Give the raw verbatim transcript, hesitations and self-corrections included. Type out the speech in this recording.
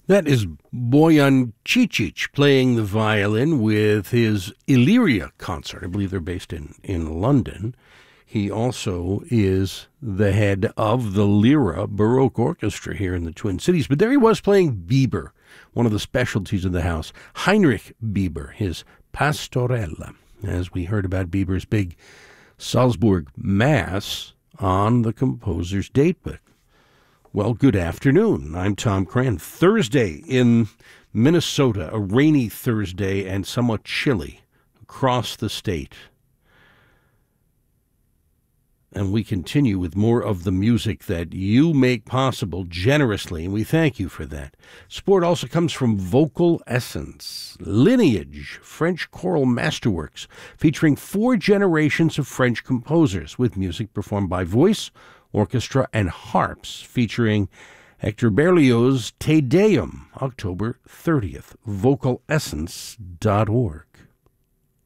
That is Bojan Cicic playing the violin with his Illyria concert. I believe they're based in, in London. He also is the head of the Lyra Baroque Orchestra here in the Twin Cities. But there he was playing Bieber, one of the specialties of the house. Heinrich Bieber, his Pastorella, as we heard about Bieber's big Salzburg Mass on the composer's datebook. Well, good afternoon. I'm Tom Cran. Thursday in Minnesota, a rainy Thursday and somewhat chilly across the state. And we continue with more of the music that you make possible generously, and we thank you for that. Support also comes from Vocal Essence, Lineage, French choral masterworks, featuring four generations of French composers with music performed by voice, orchestra, and harps, featuring Hector Berlioz' Te Deum, October thirtieth, vocal essence dot org.